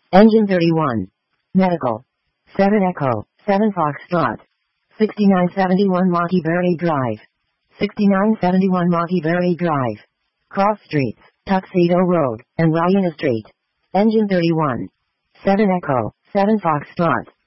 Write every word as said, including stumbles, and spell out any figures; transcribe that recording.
Engine thirty-one. Medical. seven Echo, seven Foxtrot. sixty-nine seventy-one Monty Berry Drive. sixty-nine seventy-one Monty Berry Drive. Cross Streets, Tuxedo Road, and Rayuna Street. Engine thirty-one. seven Echo, seven Foxtrot.